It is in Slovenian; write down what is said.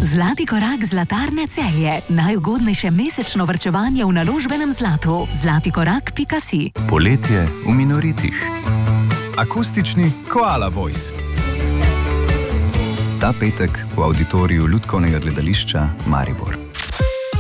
Zlati korak Zlatarne Celje. Najugodnejše mesečno varčevanje v naložbenem zlatu. zlatikorak.si. Poletje v Minoritih. Akustični Koala Voice. Ta petek v avditoriju Lutkovnega gledališča Maribor.